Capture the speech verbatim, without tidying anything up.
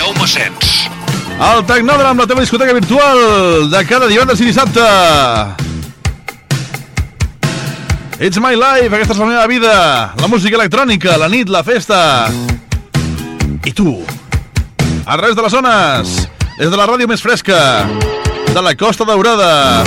Jaume Sens. El Tecnòdrom, la teva discoteca virtual de cada divendres i dissabte. It's my life, aquesta és la meva vida. La música electrònica, la nit, la festa. I tu, a través de les zones, des de la ràdio més fresca de la Costa Daurada.